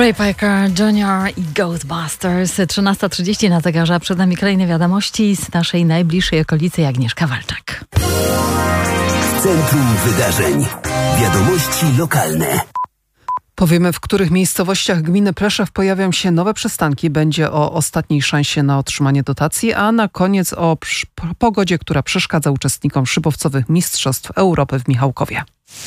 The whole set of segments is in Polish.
Ray Parker Jr. i Ghostbusters. 13:30 na zegarze, a przed nami kolejne wiadomości z naszej najbliższej okolicy. Agnieszka Walczak. Centrum Wydarzeń. Wiadomości lokalne. Powiemy, w których miejscowościach gminy Pleszew pojawią się nowe przystanki. Będzie o ostatniej szansie na otrzymanie dotacji, a na koniec o pogodzie, która przeszkadza uczestnikom szybowcowych Mistrzostw Europy w Michałkowie.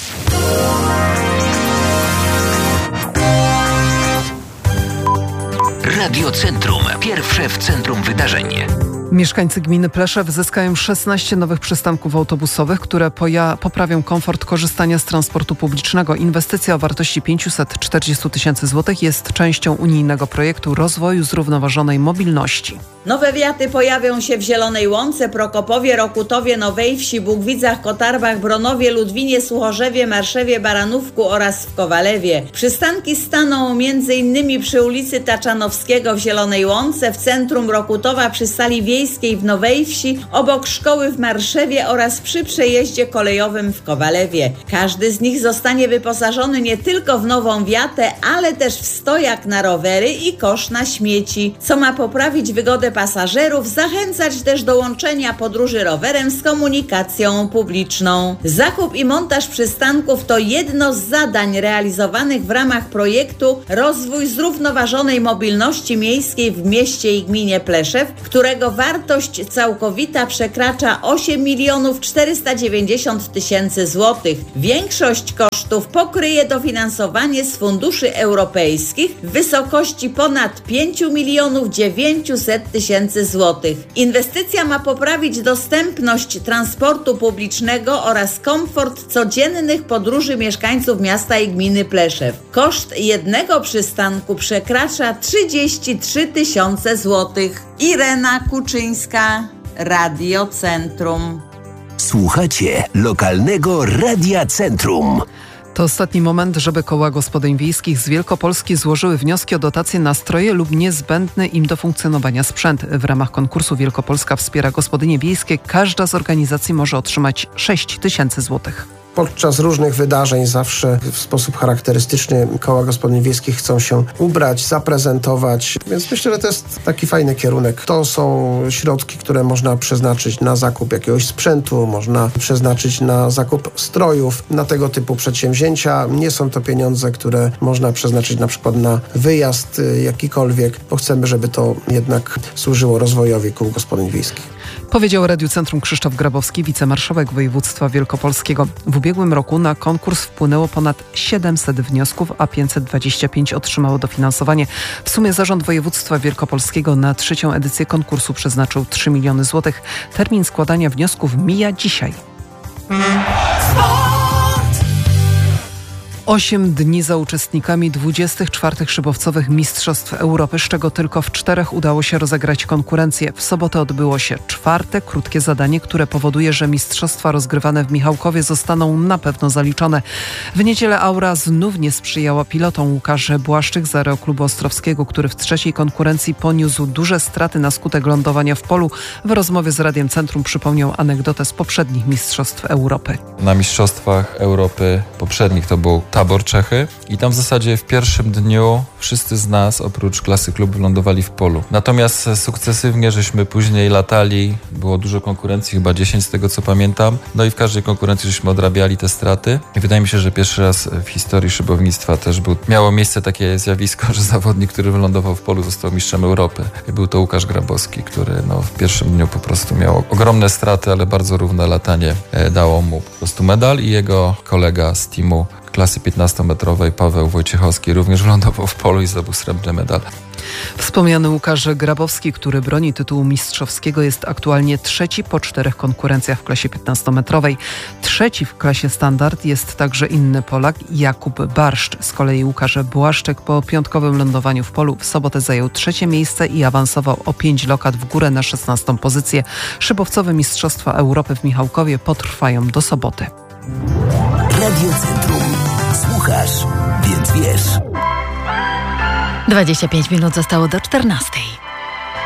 Radio Centrum. Pierwsze w centrum wydarzeń. Mieszkańcy gminy Pleszew zyskają 16 nowych przystanków autobusowych, które poprawią komfort korzystania z transportu publicznego. Inwestycja o wartości 540 000 złotych jest częścią unijnego projektu rozwoju zrównoważonej mobilności. Nowe wiaty pojawią się w Zielonej Łące, Prokopowie, Rokutowie, Nowej Wsi, Bugwicach, Kotarbach, Bronowie, Ludwinie, Suchorzewie, Marszewie, Baranówku oraz w Kowalewie. Przystanki staną m.in. przy ulicy Taczanowskiego w Zielonej Łące, w centrum Rokutowa, przy sali wiejskiej w Nowej Wsi, obok szkoły w Marszewie oraz przy przejeździe kolejowym w Kowalewie. Każdy z nich zostanie wyposażony nie tylko w nową wiatę, ale też w stojak na rowery i kosz na śmieci, co ma poprawić wygodę pasażerów, zachęcać też do łączenia podróży rowerem z komunikacją publiczną. Zakup i montaż przystanków to jedno z zadań realizowanych w ramach projektu Rozwój zrównoważonej mobilności miejskiej w mieście i gminie Pleszew, którego wartość całkowita przekracza 8 490 000 złotych. Większość kosztów pokryje dofinansowanie z funduszy europejskich w wysokości ponad 5 900 000 złotych. Inwestycja ma poprawić dostępność transportu publicznego oraz komfort codziennych podróży mieszkańców miasta i gminy Pleszew. Koszt jednego przystanku przekracza 33 000 złotych. Irena Kuczyńska, Radio Centrum. Słuchacie lokalnego Radia Centrum. To ostatni moment, żeby koła gospodyń wiejskich z Wielkopolski złożyły wnioski o dotacje na stroje lub niezbędny im do funkcjonowania sprzęt. W ramach konkursu Wielkopolska wspiera gospodynie wiejskie. Każda z organizacji może otrzymać 6 000 złotych. Podczas różnych wydarzeń zawsze w sposób charakterystyczny koła gospodyń wiejskich chcą się ubrać, zaprezentować, więc myślę, że to jest taki fajny kierunek. To są środki, które można przeznaczyć na zakup jakiegoś sprzętu, można przeznaczyć na zakup strojów, na tego typu przedsięwzięcia. Nie są to pieniądze, które można przeznaczyć na przykład na wyjazd jakikolwiek, bo chcemy, żeby to jednak służyło rozwojowi kół gospodyń wiejskich. Powiedział Radiu Centrum Krzysztof Grabowski, wicemarszałek województwa wielkopolskiego. W ubiegłym roku na konkurs wpłynęło ponad 700 wniosków, a 525 otrzymało dofinansowanie. W sumie Zarząd Województwa Wielkopolskiego na 3. edycję konkursu przeznaczył 3 miliony złotych. Termin składania wniosków mija dzisiaj. 8 dni za uczestnikami 24. szybowcowych Mistrzostw Europy, z czego tylko w 4 udało się rozegrać konkurencję. W sobotę odbyło się 4. krótkie zadanie, które powoduje, że mistrzostwa rozgrywane w Michałkowie zostaną na pewno zaliczone. W niedzielę aura znów nie sprzyjała pilotom. Łukasz Błaszczyk z Aeroklubu Ostrowskiego, który w 3. konkurencji poniósł duże straty na skutek lądowania w polu, w rozmowie z Radiem Centrum przypomniał anegdotę z poprzednich Mistrzostw Europy. Na Mistrzostwach Europy poprzednich to był Tabor, Czechy, i tam w zasadzie w pierwszym dniu wszyscy z nas oprócz klasy klubu lądowali w polu. Natomiast sukcesywnie żeśmy później latali, było dużo konkurencji, chyba 10 z tego co pamiętam, no i w każdej konkurencji żeśmy odrabiali te straty. I wydaje mi się, że pierwszy raz w historii szybownictwa też miało miejsce takie zjawisko, że zawodnik, który wylądował w polu, został mistrzem Europy. I był to Łukasz Grabowski, który w pierwszym dniu po prostu miał ogromne straty, ale bardzo równe latanie dało mu po prostu medal, i jego kolega z teamu klasy 15-metrowej Paweł Wojciechowski również wylądował w polu i zdobył srebrny medal. Wspomniany Łukasz Grabowski, który broni tytułu mistrzowskiego, jest aktualnie 3. po 4 konkurencjach w klasie 15-metrowej. 3. w klasie standard jest także inny Polak, Jakub Barszcz. Z kolei Łukasz Błaszczyk po piątkowym lądowaniu w polu w sobotę zajął 3. miejsce i awansował o 5 lokat w górę na 16. pozycję. Szybowcowe Mistrzostwa Europy w Michałkowie potrwają do soboty. Radio Centrum. Słuchasz, więc wiesz. 25 minut zostało do 14.